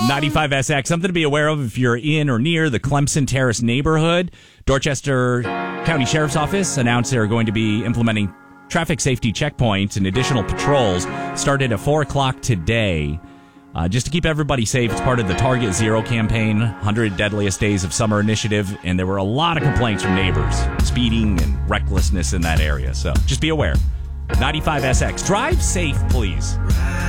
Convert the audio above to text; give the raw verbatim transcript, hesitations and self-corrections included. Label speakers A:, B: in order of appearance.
A: ninety-five S X, something to be aware of if you're in or near the Clemson Terrace neighborhood. Dorchester County Sheriff's Office announced they're going to be implementing traffic safety checkpoints and additional patrols started at four o'clock today. Uh, just to keep everybody safe, it's part of the Target Zero campaign, one hundred Deadliest Days of Summer initiative, and there were a lot of complaints from neighbors, speeding and recklessness in that area. So just be aware. ninety-five S X. Drive safe, please.